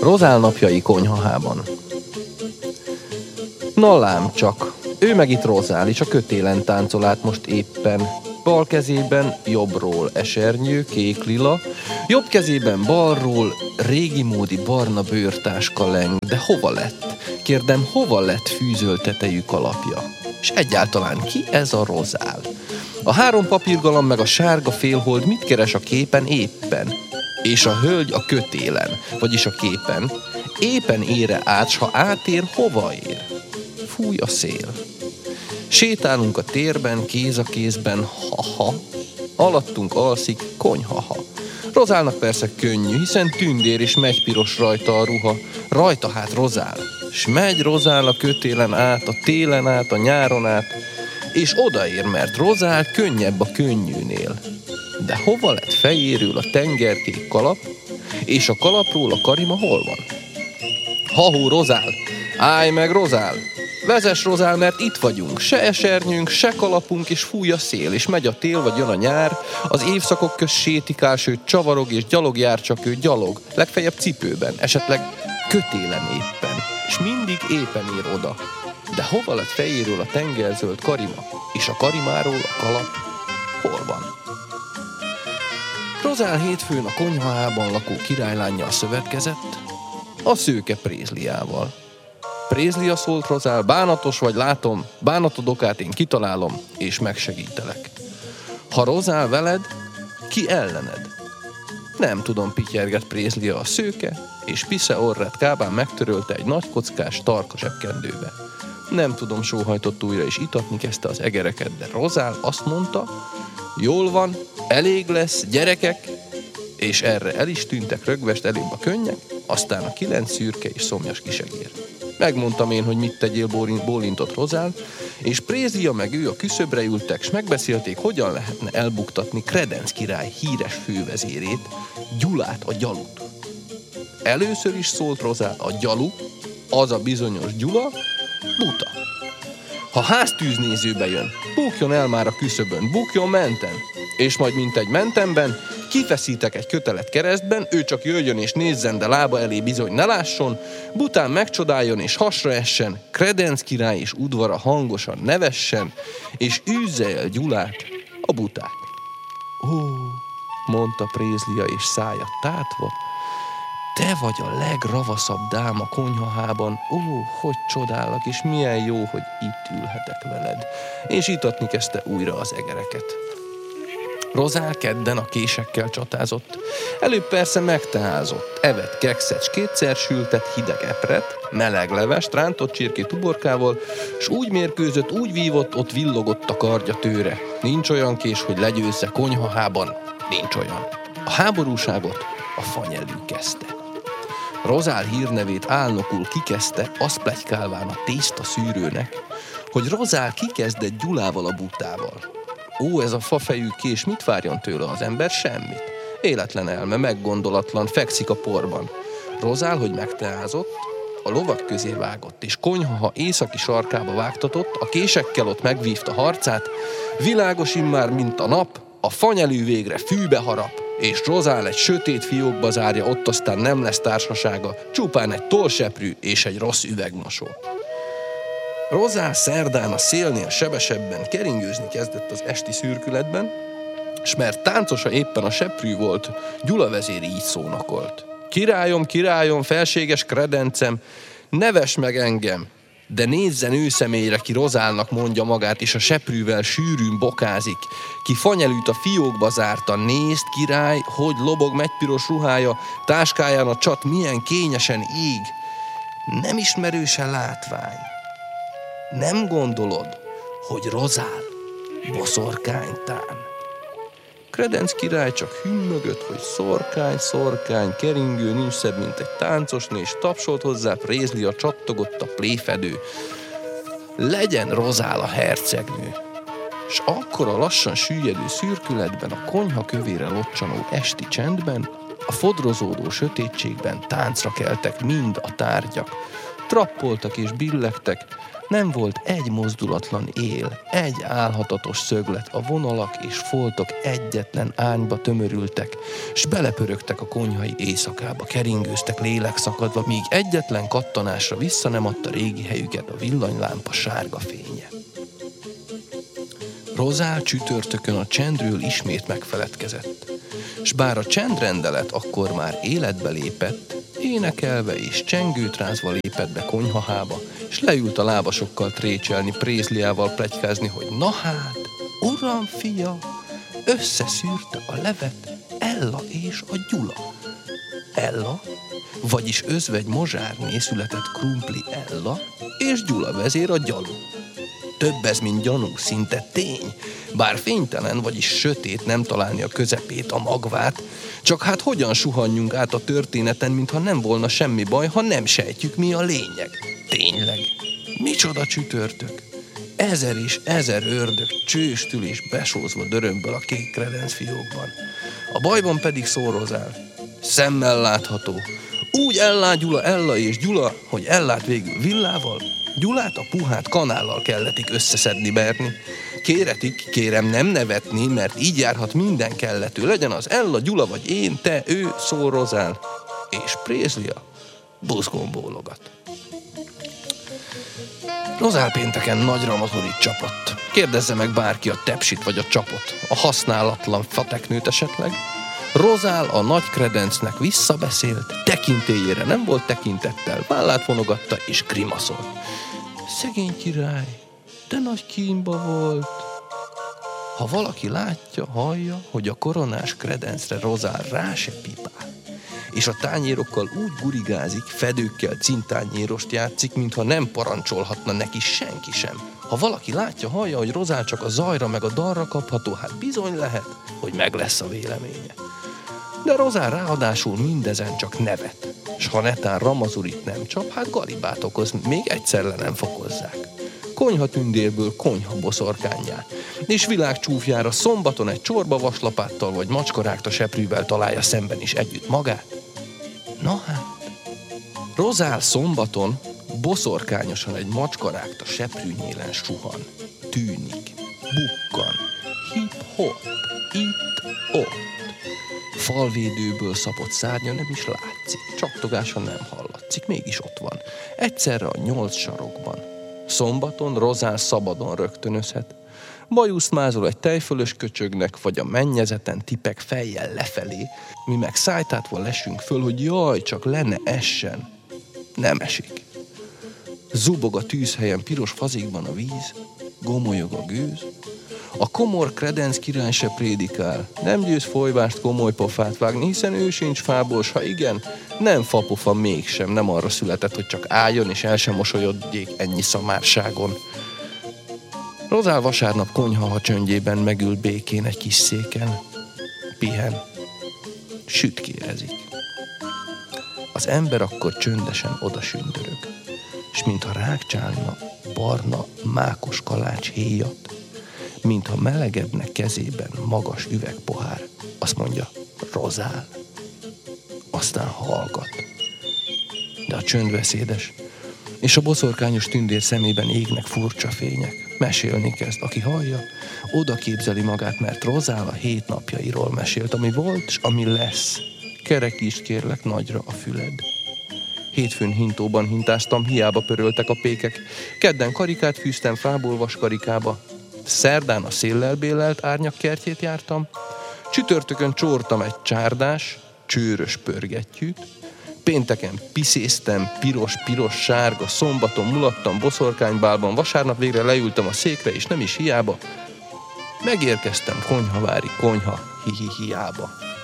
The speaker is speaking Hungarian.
Rozál napjai konyhahában. Na lám csak, ő meg itt rozál, és a kötélen táncol át most éppen. Bal kezében jobbról esernyő, kék lila, jobb kezében balról régi módi barna bőrtáska leng. De hova lett? Kérdem, hova lett fűzölt tetejű kalapja? És egyáltalán ki ez a rozál? A 3 papírgalamb meg a sárga félhold mit keres a képen éppen? És a hölgy a kötélen, vagyis a képen, éppen ére át, s ha átér, hova ér? Fúj a szél. Sétálunk a térben, kéz a kézben, ha-ha. Alattunk alszik, konyha-ha. Rozálnak persze könnyű, hiszen tündér és megy piros rajta a ruha. Rajta hát rozál. S megy rozál a kötélen át, a télen át, a nyáron át, és odaér, mert rozál könnyebb a könnyűnél. De hova lett fejéről a tengerkék kalap, és a kalapról a karima hol van? Ha-hó, rozál! Állj meg, rozál! Vezess, rozál, mert itt vagyunk, se esernyünk, se kalapunk, és fúj a szél, és megy a tél, vagy jön a nyár, az évszakok közt sétikál, sőt csavarog, és gyalog jár, csak ő gyalog, legfeljebb cipőben, esetleg kötélen éppen, és mindig éppen ér oda. De hova lett fejéről a tengerzöld karima, és a karimáról a kalap hol van? Rozál hétfőn a konyhában lakó királylánnyal szövetkezett, a szőke Prézliával. Prézlia szólt rozál, bánatos vagy, látom, bánatod okát én kitalálom, és megsegítelek. Ha rozál veled, ki ellened? Nem tudom, pityerget Prézlia a szőke, és pisze orrát kábán megtörölte egy nagykockás tarka zsebkendőbe. Nem tudom, sóhajtott újra, és itatni kezdte az egereket, de rozál azt mondta, jól van, elég lesz, gyerekek, és erre el is tűntek rögvest elébb a könnyek, aztán a 9 szürke és szomjas kisegér. Megmondtam én, hogy mit tegyél, bólintott rozál, és Prézlia meg ő a küszöbre ültek, s megbeszélték, hogyan lehetne elbuktatni Kredenc király híres fővezérét, Gyulát, a Gyalut. Először is szólt rozál, a Gyalu, az a bizonyos Gyula, buta. Ha háztűznézőbe jön, bukjon el már a küszöbön, bukjon menten, és majd mint egy mentemben, kifeszítek egy kötelet keresztben, ő csak jöjjön és nézzen, de lába elé bizony ne lásson, bután megcsodáljon és hasra essen, Kredenc király és udvara hangosan nevessen, és űzze el Gyulát, a butát. Ó, mondta Prézlia és szája tátva, te vagy a legravaszabb dám a konyhahában, ó, hogy csodálak, és milyen jó, hogy itt ülhetek veled. És itatni kezdte újra az egereket. Rozál kedden a késekkel csatázott. Előbb persze megteázott, evett kekszet, s 2-szer sültett hideg epret, meleg levest, rántott csirkét uborkával, s úgy mérkőzött, úgy vívott, ott villogott a kardja tőre. Nincs olyan kés, hogy legyőzze konyhahában, nincs olyan. A háborúságot a fanyelű kezdte. Rozál hírnevét álnokul kikezdte, azt pletykálván a tészta szűrőnek, hogy rozál kikezdett Gyulával a butával. Ó, ez a fafejű kés, mit várjon tőle az ember? Semmit. Életlen elme, meggondolatlan, fekszik a porban. Rozál, hogy megteázott, a lovak közé vágott, és konyhaha északi sarkába vágtatott, a késekkel ott megvívta harcát, világos immár, mint a nap, a fanyelű végre fűbe harap, és rozál egy sötét fiókba zárja, ott aztán nem lesz társasága, csupán egy tollseprű és egy rossz üvegmosó. Rozál szerdán a szélnél sebesebben keringőzni kezdett az esti szürkületben, s mert táncosa éppen a seprű volt, Gyula vezér így szónokolt. Királyom, királyom, felséges Kredencem, nevess meg engem, de nézzen ő személyre, ki rozálnak mondja magát, és a seprűvel sűrűn bokázik, ki fanyelűt a fiókba zárta, nézd, király, hogy lobog megypiros ruhája, táskáján a csat milyen kényesen ég. Nem ismerőse látvány. Nem gondolod, hogy rozál, boszorkánytán? Kredenc király csak hümmögött, hogy szorkány, szorkány, keringő, nincs szebb, mint egy táncosné, és tapsolt hozzá, Prézlia csattogott a pléfedő. Legyen rozál a hercegnő! S akkor a lassan süllyedő szürkületben, a konyha kövére locsanó esti csendben, a fodrozódó sötétségben táncra keltek mind a tárgyak. Trappoltak és billegtek, Nem volt egy mozdulatlan él, egy állhatatos szöglet, a vonalak és foltok egyetlen ányba tömörültek, s belepörögtek a konyhai éjszakába, keringőztek lélekszakadva, míg egyetlen kattanásra vissza nem adta régi helyüket a villanylámpa sárga fénye. Rozál csütörtökön a csendről ismét megfeledkezett, s bár a csendrendelet akkor már életbe lépett, énekelve és csengőt rázva lépett be konyhahába, és leült a lábasokkal trécselni, Prézliával pletykázni, hogy na hát, uram fia, összeszűrte a levet Ella és a Gyula. Ella, vagyis özvegy mozsárné született krumpli Ella, és Gyula vezér a gyalú. Több ez, mint gyanú, szinte tény, bár fénytelen, vagyis sötét nem találni a közepét, a magvát, csak hát hogyan suhanjunk át a történeten, mintha nem volna semmi baj, ha nem sejtjük, mi a lényeg. Tényleg, micsoda csütörtök! 1000 és 1000 ördög csőstül és besózva dörömböl a kék kredenc fiókban. A bajban pedig szórozál. Szemmel látható. Úgy ellát Gyula, Ella és Gyula, hogy ellát végül villával, Gyulát a puhát kanállal kelletik összeszedni berni. Kéretik, kérem nem nevetni, mert így járhat minden kellető. Legyen az Ella, Gyula vagy én, te, ő, szórozál. És Prézlia buzgón bólogat. Rozál pénteken nagy ramatorit csapott. Kérdezze meg bárki a tepsit vagy a csapot, a használatlan fateknőt esetleg. Rozál a nagy kredencnek visszabeszélt, tekintélyére nem volt tekintettel, vállát vonogatta és grimaszolt. Szegény király, de nagy kínba volt. Ha valaki látja, hallja, hogy a koronás kredencre Rozál rá se pipál, és a tányérokkal úgy gurigázik, fedőkkel cintányérost játszik, mintha nem parancsolhatna neki senki sem. Ha valaki látja, hallja, hogy Rozál csak a zajra meg a dalra kapható, hát bizony lehet, hogy meg lesz a véleménye. De Rozál ráadásul mindezen csak nevet, s ha netán ramazurit nem csap, hát galibát okoz, még egyszer le nem fokozzák. Konyhatündérből konyha boszorkánnyá, és világcsúfjára szombaton egy csorba vaslapáttal vagy macskarákta seprűvel találja szemben is együtt magát. Na hát, Rozál szombaton boszorkányosan egy macskarákta seprűnyélen suhan, tűnik, bukkan, hip-hop, itt-ott. Falvédőből szapott szárnya nem is látszik, csattogása nem hallatszik, mégis ott van, egyszerre a 8 sarokban. Szombaton Rozál szabadon rögtönözhet. Bajuszt mázol egy tejfölös köcsögnek, vagy a mennyezeten tipek fejjel lefelé, mi meg szájtátva lesünk föl, hogy jaj, csak le ne essen. Nem esik. Zubog a tűzhelyen piros fazékban a víz, gomolyog a gőz. A komor kredenc király se prédikál, nem győz folyvást komoly pofát vágni, hiszen ő sincs fából, s ha igen, nem fapofa mégsem, nem arra született, hogy csak álljon és el sem mosolyodjék ennyi szamárságon. Rozál vasárnap konyhaha csöndjében megül békén egy kis széken, pihen, sütkérezik. Az ember akkor csöndesen odasündörög, s mintha rákcsálna barna, mákos kalács héjat, mintha melegedne kezében magas üvegpohár, azt mondja, Rozál. Aztán hallgat. De a csönd beszédes, és a boszorkányos tündér szemében égnek furcsa fények. Mesélni kezd, aki hallja, oda képzeli magát, mert Rozál a 7 napjairól mesélt, ami volt, s ami lesz. Kerekítsd kérlek nagyra a füled. Hétfőn hintóban hintáztam, hiába pöröltek a pékek. Kedden karikát fűztem fából vaskarikába. Szerdán a széllel bélelt árnyakkertjét jártam. Csütörtökön csortam egy csárdás, csőrös pörgettyűt. Pénteken piszéztem, piros, sárga, szombaton mulattam boszorkánybálban, vasárnap végre leültem a székre, és nem is hiába. Megérkeztem konyhavári konyha hihihiába.